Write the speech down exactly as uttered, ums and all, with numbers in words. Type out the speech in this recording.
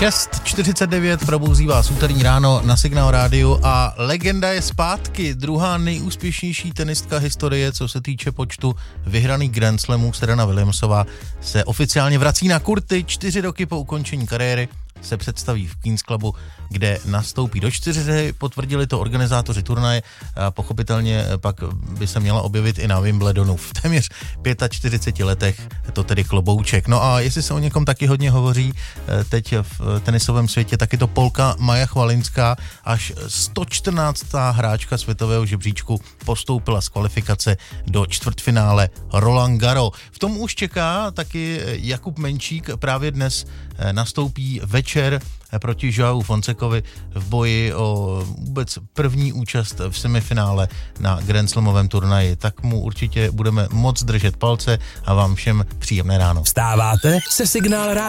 šest čtyřicet devět probouzí vás úterní ráno na Signál rádiu a legenda je zpátky. Druhá nejúspěšnější tenistka historie, co se týče počtu vyhraných Grand Slamů, Serena Williamsová, se oficiálně vrací na kurty. Čtyři roky po ukončení kariéry se představí v Queen's Clubu, kde nastoupí do čtyřhry, potvrdili to organizátoři turnaje a pochopitelně pak by se měla objevit i na Wimbledonu v téměř čtyřiceti pěti letech, to tedy klobouček. No a jestli se o někom taky hodně hovoří teď v tenisovém světě, tak je to Polka Maja Chvalinská, až sto čtrnáctá hráčka světového žebříčku postoupila z kvalifikace do čtvrtfinále Roland Garros. V tom už čeká taky Jakub Menčík, právě dnes nastoupí večer proti Joao Fonsecovi v boji o vůbec první účast v semifinále na Grand Slamovém turnaji. Tak mu určitě budeme moc držet palce a vám všem příjemné ráno. Vstáváte se Signál rádio.